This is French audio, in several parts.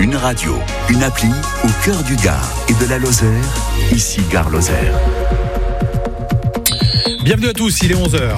Une radio, une appli au cœur du Gard et de la Lozère, ici Gare Lozère. Bienvenue à tous, il est 11h.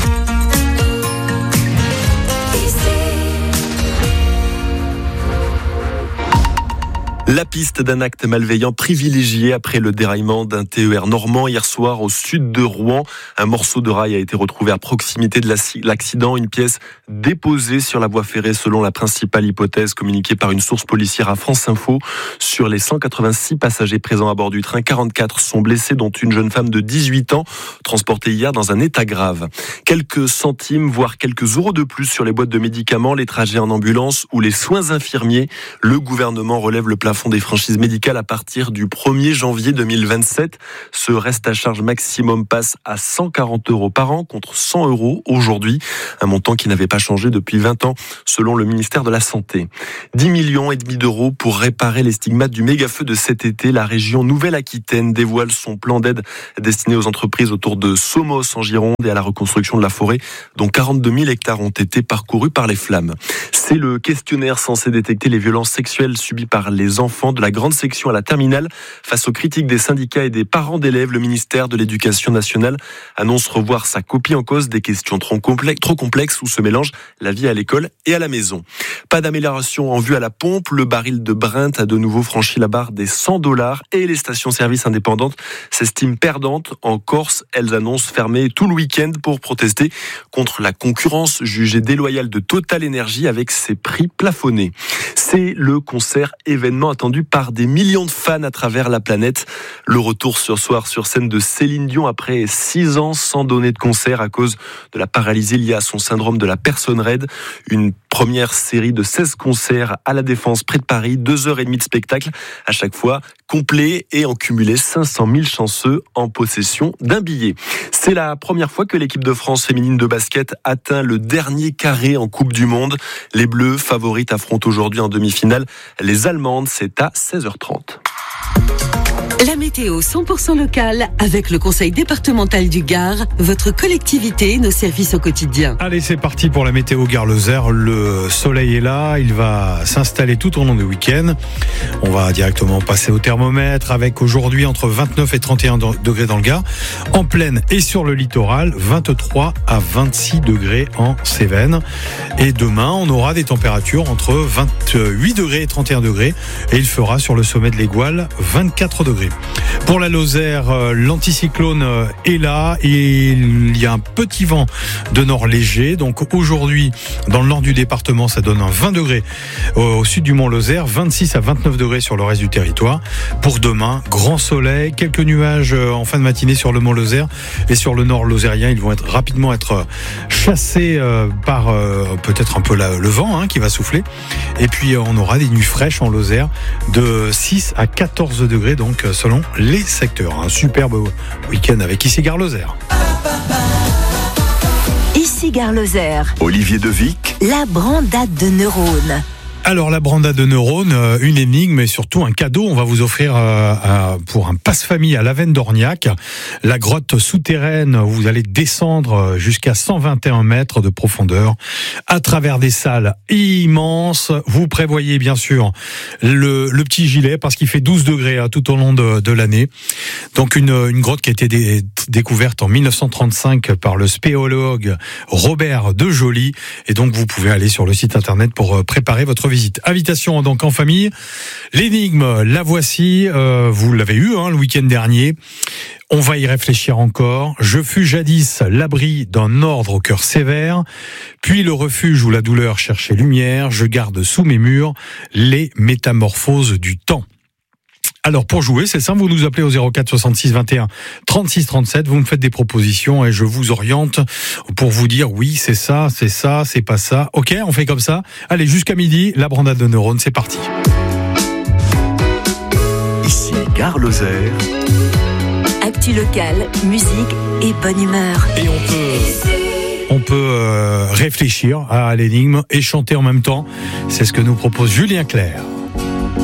La piste d'un acte malveillant privilégié après le déraillement d'un TER normand hier soir au sud de Rouen. Un morceau de rail a été retrouvé à proximité de l'accident, une pièce déposée sur la voie ferrée selon la principale hypothèse communiquée par une source policière à France Info. Sur les 186 passagers présents à bord du train, 44 sont blessés, dont une jeune femme de 18 ans, transportée hier dans un état grave. Quelques centimes, voire quelques euros de plus sur les boîtes de médicaments, les trajets en ambulance ou les soins infirmiers. Le gouvernement relève le plafond des franchises médicales à partir du 1er janvier 2027. Ce reste à charge maximum passe à 140 € par an contre 100 € aujourd'hui. Un montant qui n'avait pas changé depuis 20 ans selon le ministère de la Santé. 10,5 millions d'euros pour réparer les stigmates du méga-feu de cet été. La région Nouvelle-Aquitaine dévoile son plan d'aide destiné aux entreprises autour de Somos en Gironde et à la reconstruction de la forêt, dont 42 000 hectares ont été parcourus par les flammes. C'est le questionnaire censé détecter les violences sexuelles subies par les enfants de la grande section à la terminale. Face aux critiques des syndicats et des parents d'élèves, le ministère de l'Éducation nationale annonce revoir sa copie en cause des questions trop complexes où se mélangent la vie à l'école et à la maison. Pas d'amélioration en vue à la pompe. Le baril de Brent a de nouveau franchi la barre des $100 et les stations-service indépendantes s'estiment perdantes. En Corse, elles annoncent fermer tout le week-end pour protester contre la concurrence jugée déloyale de Total Energy avec ses prix plafonnés. C'est le concert événement attendu par des millions de fans à travers la planète. Le retour ce soir sur scène de Céline Dion après 6 ans sans donner de concert à cause de la paralysie liée à son syndrome de la personne raide. Une première série de 16 concerts à la Défense près de Paris, 2h30 de spectacle à chaque fois complet et en cumulé 500 000 chanceux en possession d'un billet. C'est la première fois que l'équipe de France féminine de basket atteint le dernier carré en Coupe du Monde. Les Bleus, favorites, affrontent aujourd'hui en demi-finale les Allemandes. C'est à 16h30. La météo 100% locale avec le Conseil départemental du Gard, votre collectivité, nos services au quotidien. Allez, c'est parti pour la météo Gare-Lozère. Le soleil est là, il va s'installer tout au long du week-end. On va directement passer au thermomètre avec aujourd'hui entre 29 et 31 degrés dans le Gard. En plaine et sur le littoral, 23 à 26 degrés en Cévennes. Et demain, on aura des températures entre 28 degrés et 31 degrés. Et il fera sur le sommet de l'Égoile 24 degrés. Pour la Lozère, l'anticyclone est là et il y a un petit vent de nord léger. Donc aujourd'hui, dans le nord du département, ça donne un 20 degrés au sud du Mont-Lozère, 26 à 29 degrés sur le reste du territoire. Pour demain, grand soleil, quelques nuages en fin de matinée sur le Mont-Lozère et sur le nord lozérien. Ils vont rapidement être chassés par peut-être un peu le vent qui va souffler. Et puis on aura des nuits fraîches en Lozère de 6 à 14 degrés, donc selon les secteurs. Un superbe week-end avec ici Gare Lozère. Ici Gare Lozère. Olivier Devic. La brandade de neurones. Alors la brandade de neurones, une énigme et surtout un cadeau. On va vous offrir pour un passe-famille à l'Avenne d'Orniac, la grotte souterraine où vous allez descendre jusqu'à 121 mètres de profondeur à travers des salles immenses. Vous prévoyez bien sûr le petit gilet parce qu'il fait 12 degrés tout au long de l'année. Donc une grotte qui a été découverte en 1935 par le spéologue Robert de Joly. Et donc vous pouvez aller sur le site internet pour préparer votre visite. Invitation donc en famille. L'énigme, la voici. Vous l'avez eu le week-end dernier. On va y réfléchir encore. Je fus jadis l'abri d'un ordre au cœur sévère, puis le refuge où la douleur cherchait lumière. Je garde sous mes murs les métamorphoses du temps. Alors pour jouer, c'est simple, vous nous appelez au 04 66 21 36 37, vous me faites des propositions et je vous oriente pour vous dire oui, c'est ça, c'est pas ça. Ok, on fait comme ça. Allez, jusqu'à midi, la brandade de neurones, c'est parti. Ici Gare Lozère. Actu locale, musique et bonne humeur. Et on peut réfléchir à l'énigme et chanter en même temps. C'est ce que nous propose Julien Clerc.